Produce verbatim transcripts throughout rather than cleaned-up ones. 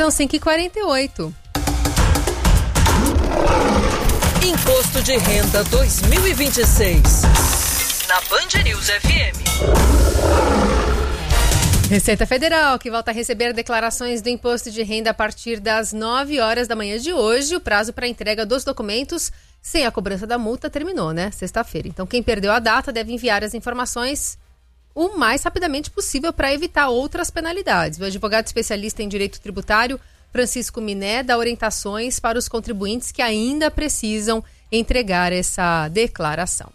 São cinco e quarenta e oito. Imposto de Renda dois mil e vinte e seis. Na Band News F M. Receita Federal, que volta a receber declarações do Imposto de Renda a partir das nove horas da manhã de hoje. O prazo para entrega dos documentos sem a cobrança da multa terminou, né? Sexta-feira. Então, quem perdeu a data deve enviar as informações o mais rapidamente possível para evitar outras penalidades. O advogado especialista em direito tributário, Francisco Miné, dá orientações para os contribuintes que ainda precisam entregar essa declaração.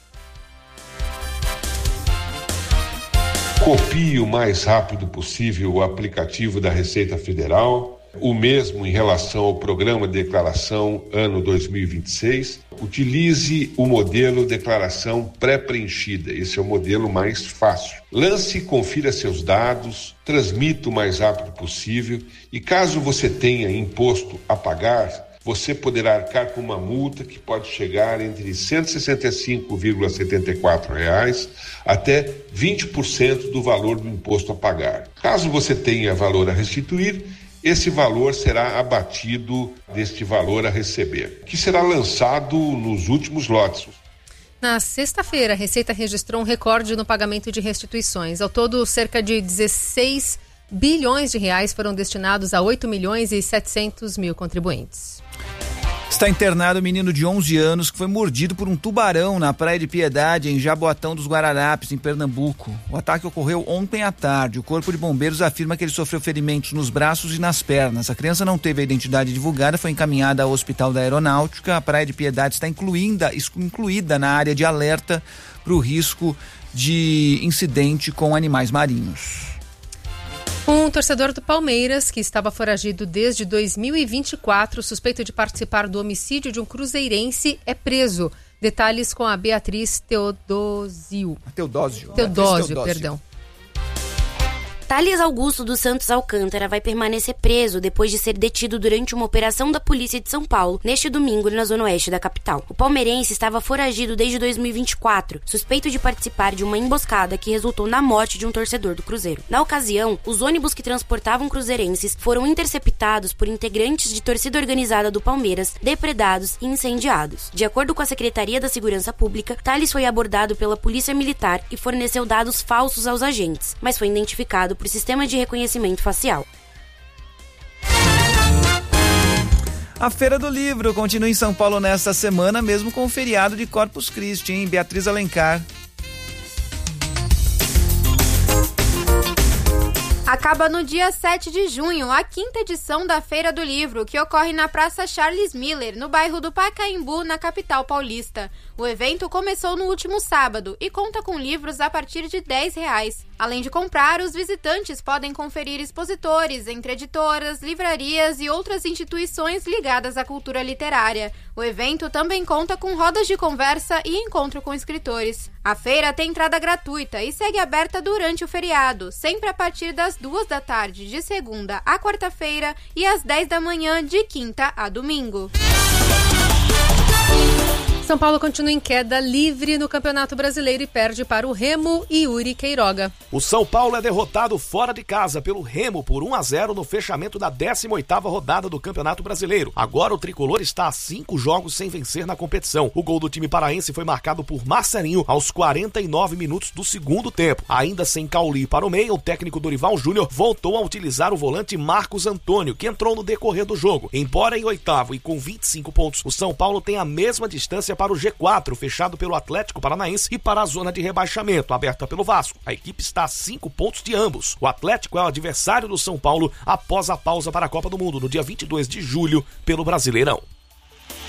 Copie o mais rápido possível o aplicativo da Receita Federal, o mesmo em relação ao Programa de Declaração ano dois mil e vinte e seis. Utilize o modelo declaração pré-preenchida, esse é o modelo mais fácil. Lance e confira seus dados, transmita o mais rápido possível e caso você tenha imposto a pagar, você poderá arcar com uma multa que pode chegar entre cento e sessenta e cinco vírgula setenta e quatro reais até vinte por cento do valor do imposto a pagar. Caso você tenha valor a restituir, esse valor será abatido deste valor a receber, que será lançado nos últimos lotes. Na sexta-feira, a Receita registrou um recorde no pagamento de restituições. Ao todo, cerca de dezesseis bilhões de reais foram destinados a oito milhões e setecentos mil contribuintes. Está internado um menino de onze anos que foi mordido por um tubarão na Praia de Piedade, em Jaboatão dos Guararapes, em Pernambuco. O ataque ocorreu ontem à tarde. O Corpo de Bombeiros afirma que ele sofreu ferimentos nos braços e nas pernas. A criança não teve a identidade divulgada, foi encaminhada ao Hospital da Aeronáutica. A Praia de Piedade está incluída, incluída na área de alerta para o risco de incidente com animais marinhos. Um torcedor do Palmeiras, que estava foragido desde dois mil e vinte e quatro, suspeito de participar do homicídio de um cruzeirense, é preso. Detalhes com a Beatriz Teodósio. Teodósio. Teodósio, Teodósio. perdão. Thales Augusto dos Santos Alcântara vai permanecer preso depois de ser detido durante uma operação da Polícia de São Paulo neste domingo na zona oeste da capital. O palmeirense estava foragido desde dois mil e vinte e quatro, suspeito de participar de uma emboscada que resultou na morte de um torcedor do Cruzeiro. Na ocasião, os ônibus que transportavam cruzeirenses foram interceptados por integrantes de torcida organizada do Palmeiras, depredados e incendiados. De acordo com a Secretaria da Segurança Pública, Thales foi abordado pela Polícia Militar e forneceu dados falsos aos agentes, mas foi identificado por sistema de reconhecimento facial. A Feira do Livro continua em São Paulo nesta semana, mesmo com o feriado de Corpus Christi, hein? Beatriz Alencar. Acaba no dia sete de junho a quinta edição da Feira do Livro, que ocorre na Praça Charles Miller, no bairro do Pacaembu, na capital paulista. O evento começou no último sábado e conta com livros a partir de dez reais. Além de comprar, os visitantes podem conferir expositores entre editoras, livrarias e outras instituições ligadas à cultura literária. O evento também conta com rodas de conversa e encontro com escritores. A feira tem entrada gratuita e segue aberta durante o feriado, sempre a partir das duas da tarde de segunda a quarta-feira e às dez da manhã de quinta a domingo. São Paulo continua em queda livre no Campeonato Brasileiro e perde para o Remo e Yuri Queiroga. O São Paulo é derrotado fora de casa pelo Remo por um a zero no fechamento da décima oitava rodada do Campeonato Brasileiro. Agora o tricolor está a cinco jogos sem vencer na competição. O gol do time paraense foi marcado por Marcelinho aos quarenta e nove minutos do segundo tempo. Ainda sem Cauli para o meio, o técnico Dorival Júnior voltou a utilizar o volante Marcos Antônio, que entrou no decorrer do jogo. Embora em oitavo e com vinte e cinco pontos, o São Paulo tem a mesma distância para o G quatro, fechado pelo Atlético Paranaense, e para a zona de rebaixamento, aberta pelo Vasco. A equipe está a cinco pontos de ambos. O Atlético é o adversário do São Paulo após a pausa para a Copa do Mundo, no dia vinte e dois de julho, pelo Brasileirão.